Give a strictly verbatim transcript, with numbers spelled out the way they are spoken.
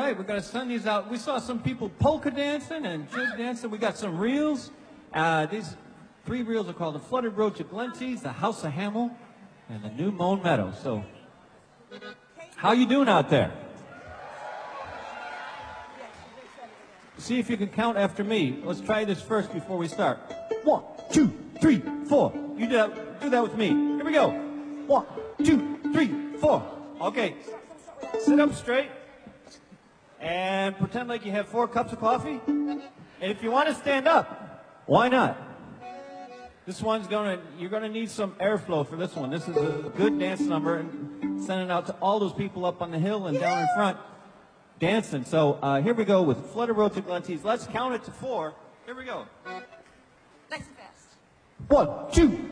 right, we're going to send these out. We saw some people polka dancing and jig dancing. We got some reels. Uh, these three reels are called the Flooded Road to Glenties, the House of Hamel, and the New Mown Meadow. So, how you doing out there? See if you can count after me. Let's try this first before we start. One, two, three, four. You do that, do that with me. Here we go. One, two, three, four. Okay. Sit up straight and pretend like you have four cups of coffee. And if you want to stand up, why not? This one's gonna, you're gonna need some airflow for this one. This is a good dance number, and sending out to all those people up on the hill and down in front dancing. So uh, here we go with Flooded Road to Glenties. Let's count it to four. Here we go. Nice and fast. One, two.